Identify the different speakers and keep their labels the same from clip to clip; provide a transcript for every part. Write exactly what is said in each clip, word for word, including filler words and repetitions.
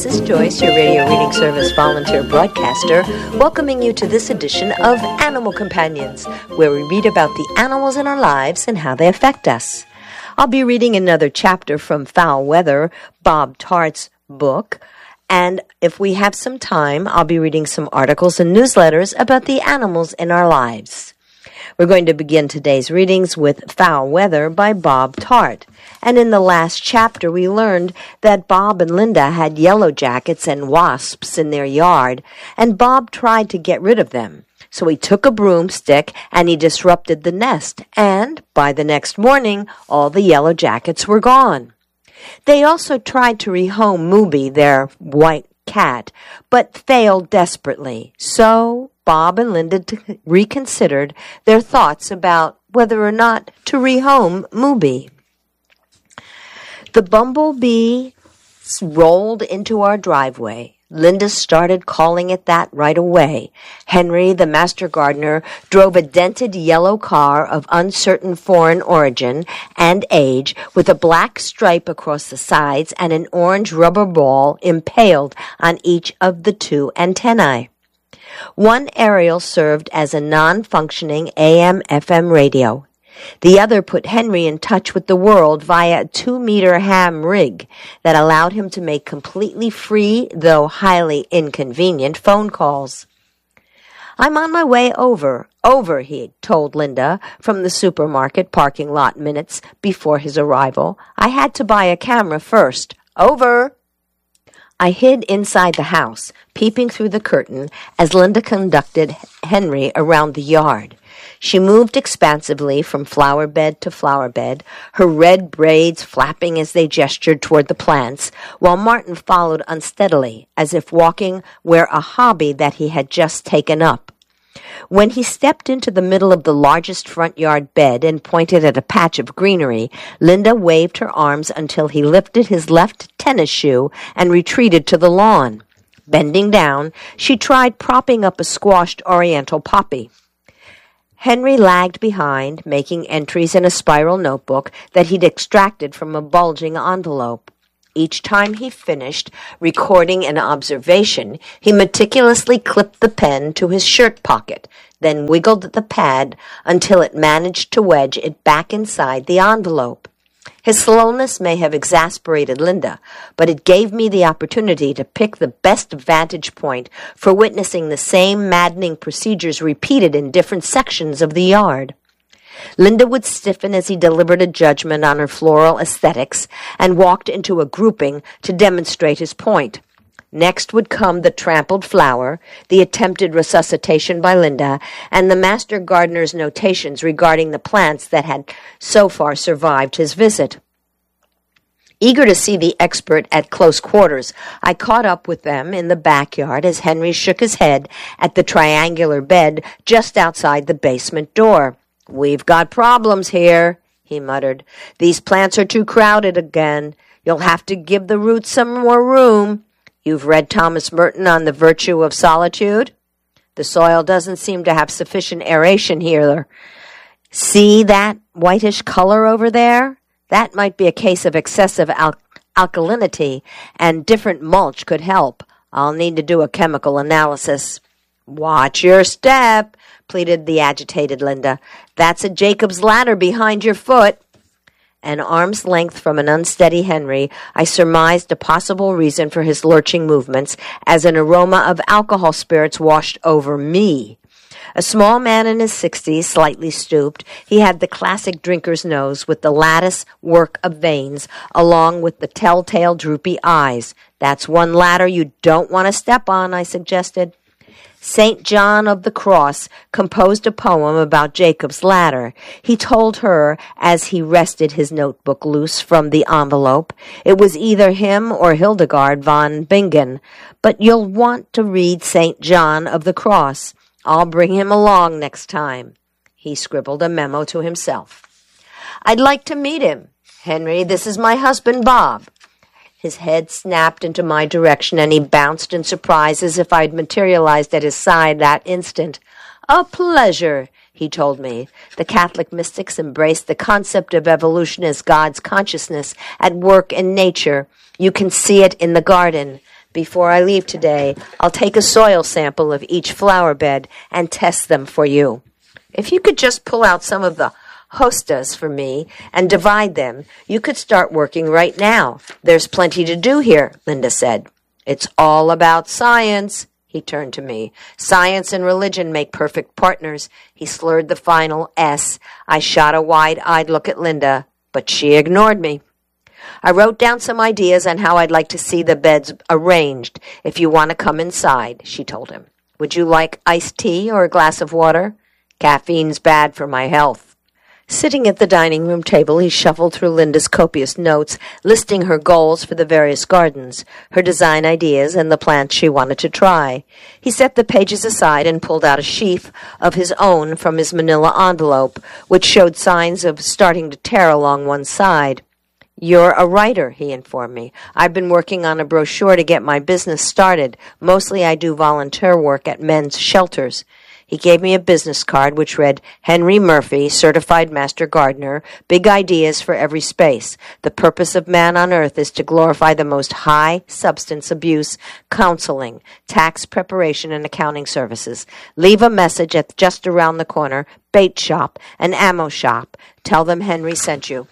Speaker 1: this is Joyce, your radio reading service volunteer broadcaster, welcoming you to this edition of Animal Companions, where we read about the animals in our lives and how they affect us. I'll be reading another chapter from Foul Weather, Bob Tart's book, and if we have some time, I'll be reading some articles and newsletters about the animals in our lives. We're going to begin today's readings with Foul Weather by Bob Tart. And in the last chapter, we learned that Bob and Linda had yellow jackets and wasps in their yard, and Bob tried to get rid of them. So he took a broomstick and he disrupted the nest, and by the next morning, all the yellow jackets were gone. They also tried to rehome Mooby, their white cat, but failed desperately. So Bob and Linda t- reconsidered their thoughts about whether or not to rehome Mooby. The bumblebee rolled into our driveway. Linda started calling it that right away. Henry, the master gardener, drove a dented yellow car of uncertain foreign origin and age with a black stripe across the sides and an orange rubber ball impaled on each of the two antennae. One aerial served as a non-functioning A M F M radio. The other put Henry in touch with the world via a two-meter ham rig that allowed him to make completely free, though highly inconvenient, phone calls. "I'm on my way over, over," he told Linda from the supermarket parking lot minutes before his arrival. "I had to buy a camera first. Over." I hid inside the house, peeping through the curtain as Linda conducted Henry around the yard. She moved expansively from flower bed to flower bed, her red braids flapping as they gestured toward the plants, while Martin followed unsteadily, as if walking where a hobby that he had just taken up. When he stepped into the middle of the largest front yard bed and pointed at a patch of greenery, Linda waved her arms until he lifted his left tennis shoe and retreated to the lawn. Bending down, she tried propping up a squashed oriental poppy. Henry lagged behind, making entries in a spiral notebook that he'd extracted from a bulging envelope. Each time he finished recording an observation, he meticulously clipped the pen to his shirt pocket, then wiggled the pad until it managed to wedge it back inside the envelope. His slowness may have exasperated Linda, but it gave me the opportunity to pick the best vantage point for witnessing the same maddening procedures repeated in different sections of the yard. Linda would stiffen as he delivered a judgment on her floral aesthetics and walked into a grouping to demonstrate his point. Next would come the trampled flower, the attempted resuscitation by Linda, and the master gardener's notations regarding the plants that had so far survived his visit. Eager to see the expert at close quarters, I caught up with them in the backyard as Henry shook his head at the triangular bed just outside the basement door. "We've got problems here," he muttered. "These plants are too crowded again. You'll have to give the roots some more room. You've read Thomas Merton on the virtue of solitude? The soil doesn't seem to have sufficient aeration here. See that whitish color over there? That might be a case of excessive al- alkalinity, and different mulch could help. I'll need to do a chemical analysis." "Watch your step," pleaded the agitated Linda. "That's a Jacob's ladder behind your foot." An arm's length from an unsteady Henry, I surmised a possible reason for his lurching movements as an aroma of alcohol spirits washed over me. A small man in his sixties, slightly stooped, he had the classic drinker's nose with the lattice work of veins, along with the telltale droopy eyes. "That's one ladder you don't want to step on," I suggested. Saint John of the Cross composed a poem about Jacob's ladder. He told her, as he wrested his notebook loose from the envelope, it was either him or Hildegard von Bingen, but you'll want to read Saint John of the Cross. I'll bring him along next time. He scribbled a memo to himself. "I'd like to meet him. Henry, this is my husband, Bob." His head snapped into my direction, and he bounced in surprise as if I'd materialized at his side that instant. "A pleasure," he told me. The Catholic mystics embraced the concept of evolution as God's consciousness at work in nature. You can see it in the garden. Before I leave today, I'll take a soil sample of each flower bed and test them for you. If you could just pull out some of the hostas for me and divide them, you could start working right now. There's plenty to do here, Linda said. It's all about science. He turned to me. Science and religion make perfect partners. He slurred the final S. I shot a wide-eyed look at Linda, but she ignored me. I wrote down some ideas on how I'd like to see the beds arranged. If you want to come inside, she told him. Would you like iced tea or a glass of water? Caffeine's bad for my health. Sitting at the dining room table, he shuffled through Linda's copious notes, listing her goals for the various gardens, her design ideas, and the plants she wanted to try. He set the pages aside and pulled out a sheaf of his own from his manila envelope, which showed signs of starting to tear along one side. You're a writer, he informed me. I've been working on a brochure to get my business started. Mostly I do volunteer work at men's shelters. He gave me a business card which read, Henry Murphy, Certified Master Gardener, Big Ideas for Every Space. The purpose of man on earth is to glorify the most high substance abuse, counseling, tax preparation, and accounting services. Leave a message at just around the corner, bait shop, an ammo shop. Tell them Henry sent you.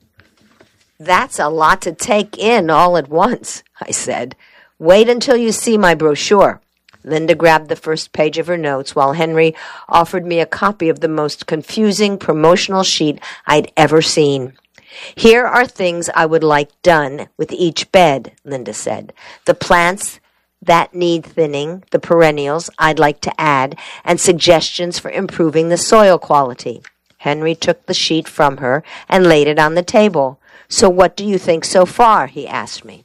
Speaker 1: That's a lot to take in all at once, I said. Wait until you see my brochure. Linda grabbed the first page of her notes while Henry offered me a copy of the most confusing promotional sheet I'd ever seen. Here are things I would like done with each bed, Linda said. The plants that need thinning, the perennials I'd like to add, and suggestions for improving the soil quality. Henry took the sheet from her and laid it on the table. So what do you think so far? He asked me.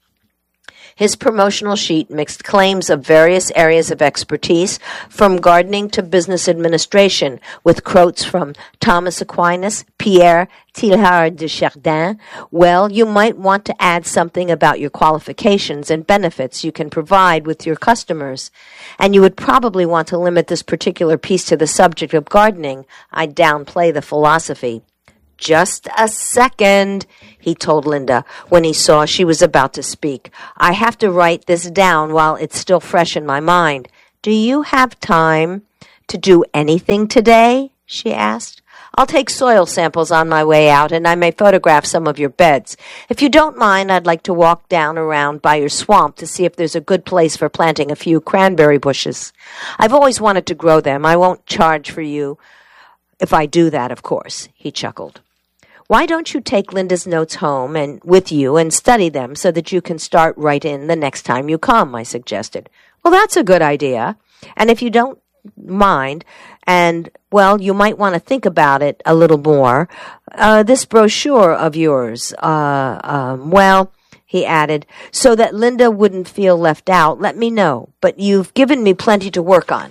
Speaker 1: His promotional sheet mixed claims of various areas of expertise, from gardening to business administration, with quotes from Thomas Aquinas, Pierre Teilhard de Chardin. Well, you might want to add something about your qualifications and benefits you can provide with your customers. And you would probably want to limit this particular piece to the subject of gardening. I'd downplay the philosophy. Just a second, he told Linda when he saw she was about to speak. I have to write this down while it's still fresh in my mind. Do you have time to do anything today? She asked. I'll take soil samples on my way out, and I may photograph some of your beds. If you don't mind, I'd like to walk down around by your swamp to see if there's a good place for planting a few cranberry bushes. I've always wanted to grow them. I won't charge for you if I do that, of course, he chuckled. Why don't you take Linda's notes home and with you and study them so that you can start right in the next time you come, I suggested. Well, that's a good idea. And if you don't mind, and, well, you might want to think about it a little more, uh, this brochure of yours, uh, um, well, he added, so that Linda wouldn't feel left out, let me know. But you've given me plenty to work on.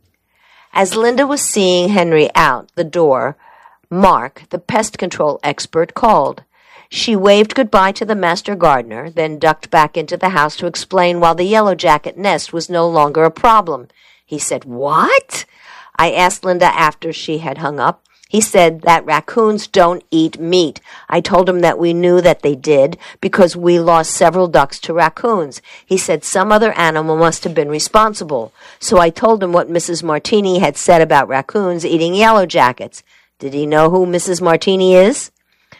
Speaker 1: As Linda was seeing Henry out the door, Mark, the pest control expert, called. She waved goodbye to the master gardener, then ducked back into the house to explain why the yellow jacket nest was no longer a problem. He said, What? I asked Linda after she had hung up. He said that raccoons don't eat meat. I told him that we knew that they did because we lost several ducks to raccoons. He said some other animal must have been responsible. So I told him what Missus Martini had said about raccoons eating yellow jackets. Did he know who Missus Martini is?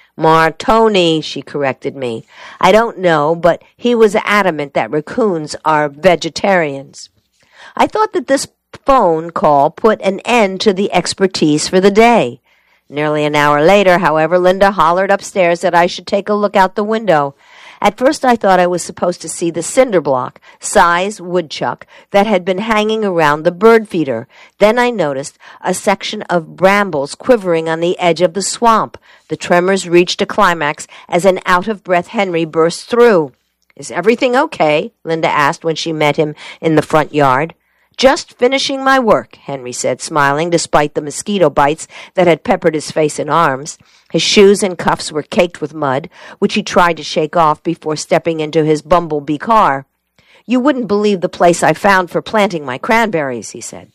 Speaker 1: Martoni, she corrected me. I don't know, but he was adamant that raccoons are vegetarians. I thought that this phone call put an end to the expertise for the day. Nearly an hour later, however, Linda hollered upstairs that I should take a look out the window. At first I thought I was supposed to see the cinder block, size woodchuck, that had been hanging around the bird feeder. Then I noticed a section of brambles quivering on the edge of the swamp. The tremors reached a climax as an out-of-breath Henry burst through. Is everything okay? Linda asked when she met him in the front yard. Just finishing my work, Henry said, smiling despite the mosquito bites that had peppered his face and arms. His shoes and cuffs were caked with mud, which he tried to shake off before stepping into his bumblebee car. You wouldn't believe the place I found for planting my cranberries, he said.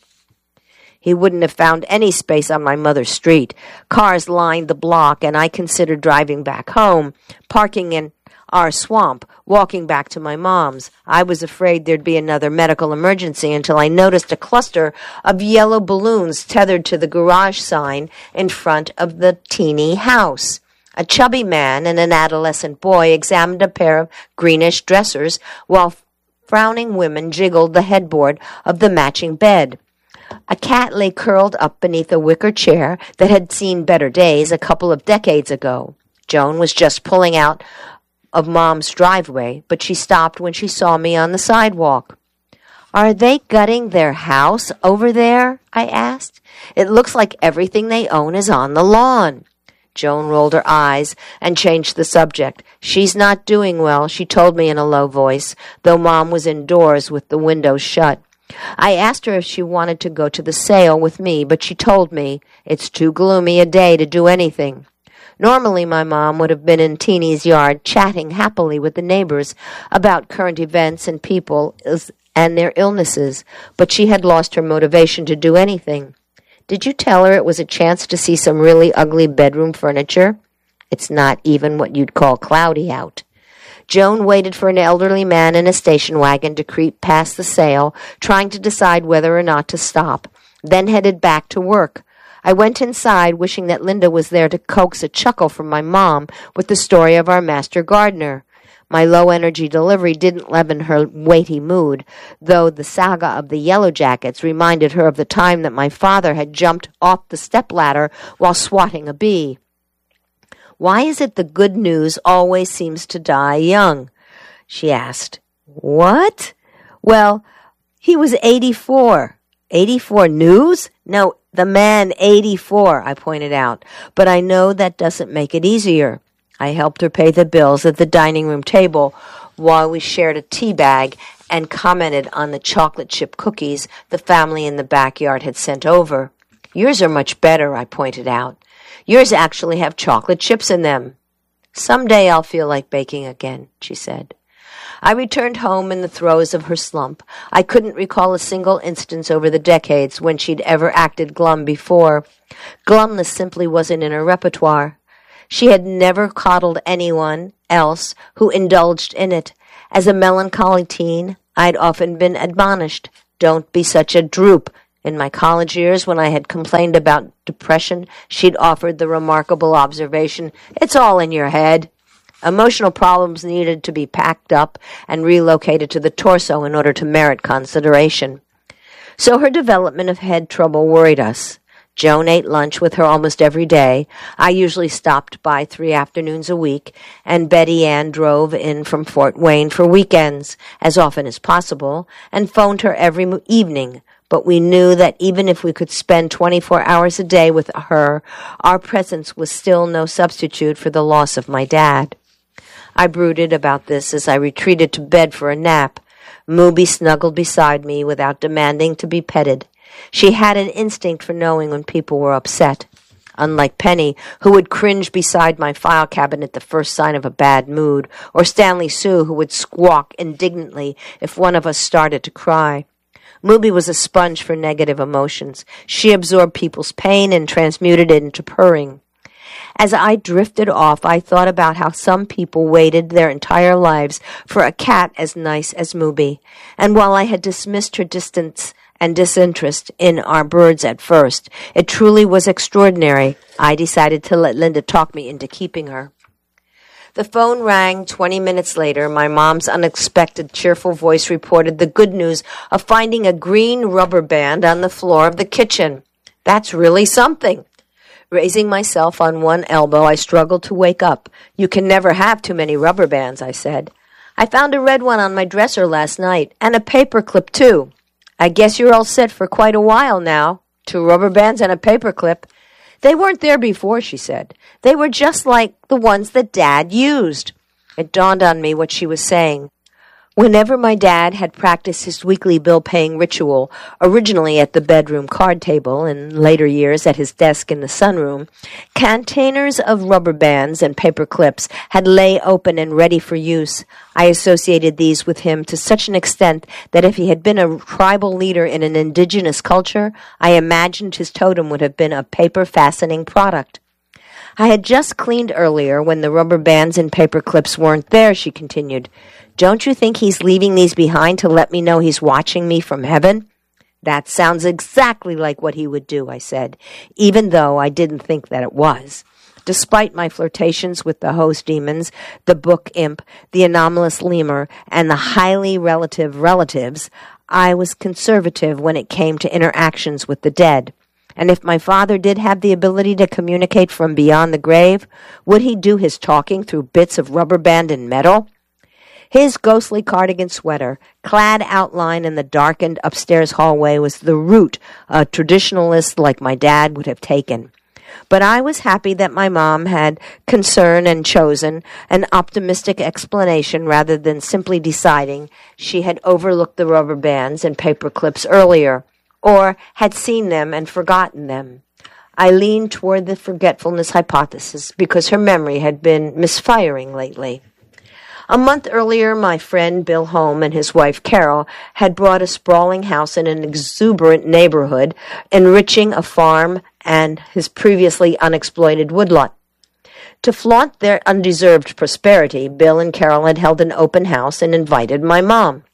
Speaker 1: He wouldn't have found any space on my mother's street. Cars lined the block, and I considered driving back home, parking in our swamp, walking back to my mom's. I was afraid there'd be another medical emergency until I noticed a cluster of yellow balloons tethered to the garage sign in front of the teeny house. A chubby man and an adolescent boy examined a pair of greenish dressers while frowning women jiggled the headboard of the matching bed. A cat lay curled up beneath a wicker chair that had seen better days a couple of decades ago. Joan was just pulling out of Mom's driveway, but she stopped when she saw me on the sidewalk. "Are they gutting their house over there?" I asked. "It looks like everything they own is on the lawn." Joan rolled her eyes and changed the subject. "She's not doing well," she told me in a low voice, though Mom was indoors with the windows shut. I asked her if she wanted to go to the sale with me, but she told me it's too gloomy a day to do anything. Normally, my mom would have been in Teeny's yard chatting happily with the neighbors about current events and people and their illnesses, but she had lost her motivation to do anything. "Did you tell her it was a chance to see some really ugly bedroom furniture? It's not even what you'd call cloudy out." Joan waited for an elderly man in a station wagon to creep past the sale, trying to decide whether or not to stop, then headed back to work. I went inside, wishing that Linda was there to coax a chuckle from my mom with the story of our master gardener. My low-energy delivery didn't leaven her weighty mood, though the saga of the Yellow Jackets reminded her of the time that my father had jumped off the stepladder while swatting a bee. "Why is it the good news always seems to die young?" she asked. "What?" "Well, he was eighty-four. eighty-four news? No, the man eighty-four, I pointed out. But I know that doesn't make it easier. I helped her pay the bills at the dining room table while we shared a tea bag and commented on the chocolate chip cookies the family in the backyard had sent over. "Yours are much better," I pointed out. "Yours actually have chocolate chips in them." "Someday I'll feel like baking again," she said. I returned home in the throes of her slump. I couldn't recall a single instance over the decades when she'd ever acted glum before. Glumness simply wasn't in her repertoire. She had never coddled anyone else who indulged in it. As a melancholy teen, I'd often been admonished, "Don't be such a droop." In my college years, when I had complained about depression, she'd offered the remarkable observation, "It's all in your head." Emotional problems needed to be packed up and relocated to the torso in order to merit consideration. So her development of head trouble worried us. Joan ate lunch with her almost every day. I usually stopped by three afternoons a week, and Betty Ann drove in from Fort Wayne for weekends, as often as possible, and phoned her every evening. But we knew that even if we could spend twenty-four hours a day with her, our presence was still no substitute for the loss of my dad. I brooded about this as I retreated to bed for a nap. Mooby snuggled beside me without demanding to be petted. She had an instinct for knowing when people were upset. Unlike Penny, who would cringe beside my file cabinet at the first sign of a bad mood, or Stanley Sue, who would squawk indignantly if one of us started to cry. Mooby was a sponge for negative emotions. She absorbed people's pain and transmuted it into purring. As I drifted off, I thought about how some people waited their entire lives for a cat as nice as Mooby. And while I had dismissed her distance and disinterest in our birds at first, it truly was extraordinary. I decided to let Linda talk me into keeping her. The phone rang twenty minutes later. My mom's unexpected, cheerful voice reported the good news of finding a green rubber band on the floor of the kitchen. "That's really something." Raising myself on one elbow, I struggled to wake up. "You can never have too many rubber bands," I said. "I found a red one on my dresser last night, and a paper clip, too." "I guess you're all set for quite a while now. Two rubber bands and a paper clip." "They weren't there before," she said. "They were just like the ones that Dad used." It dawned on me what she was saying. Whenever my dad had practiced his weekly bill-paying ritual, originally at the bedroom card table, in later years at his desk in the sunroom, containers of rubber bands and paper clips had lay open and ready for use. I associated these with him to such an extent that if he had been a tribal leader in an indigenous culture, I imagined his totem would have been a paper fastening product. I had just cleaned earlier when the rubber bands and paper clips weren't there, she continued. Don't you think he's leaving these behind to let me know he's watching me from heaven? That sounds exactly like what he would do, I said, even though I didn't think that it was. Despite my flirtations with the host demons, the book imp, the anomalous lemur, and the highly relative relatives, I was conservative when it came to interactions with the dead. And if my father did have the ability to communicate from beyond the grave, would he do his talking through bits of rubber band and metal? His ghostly cardigan sweater, clad outline in the darkened upstairs hallway, was the route a traditionalist like my dad would have taken. But I was happy that my mom had concern and chosen an optimistic explanation rather than simply deciding she had overlooked the rubber bands and paper clips earlier, or had seen them and forgotten them. I leaned toward the forgetfulness hypothesis because her memory had been misfiring lately. A month earlier, my friend Bill Holm and his wife Carol had bought a sprawling house in an exuberant neighborhood, enriching a farm and his previously unexploited woodlot. To flaunt their undeserved prosperity, Bill and Carol had held an open house and invited my mom.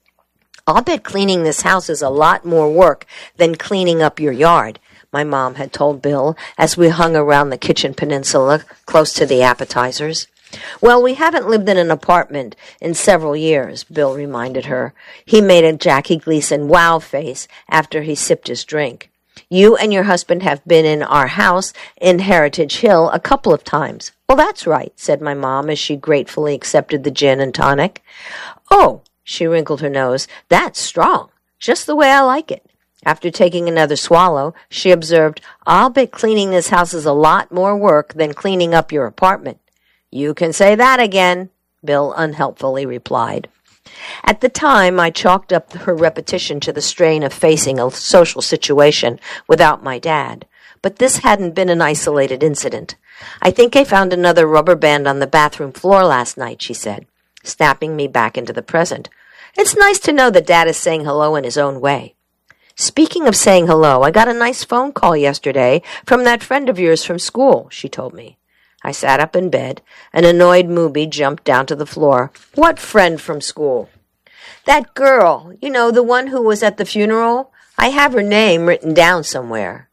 Speaker 1: I'll bet cleaning this house is a lot more work than cleaning up your yard, my mom had told Bill as we hung around the kitchen peninsula close to the appetizers. Well, we haven't lived in an apartment in several years, Bill reminded her. He made a Jackie Gleason wow face after he sipped his drink. You and your husband have been in our house in Heritage Hill a couple of times. Well, that's right, said my mom as she gratefully accepted the gin and tonic. Oh, she wrinkled her nose, that's strong, just the way I like it. After taking another swallow, she observed, I'll bet cleaning this house is a lot more work than cleaning up your apartment. You can say that again, Bill unhelpfully replied. At the time, I chalked up her repetition to the strain of facing a social situation without my dad. But this hadn't been an isolated incident. I think I found another rubber band on the bathroom floor last night, she said, snapping me back into the present. It's nice to know that Dad is saying hello in his own way. Speaking of saying hello, I got a nice phone call yesterday from that friend of yours from school, she told me. I sat up in bed. An annoyed Mooby jumped down to the floor. What friend from school? That girl, you know, the one who was at the funeral. I have her name written down somewhere.